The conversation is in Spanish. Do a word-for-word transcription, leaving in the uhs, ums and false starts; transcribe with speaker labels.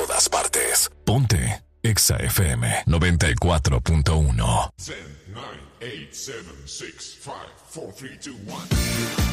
Speaker 1: todas partes. Ponte Exa F M noventa y cuatro punto uno.
Speaker 2: diez, nueve, ocho, siete, seis, cinco, cuatro, tres, dos, uno.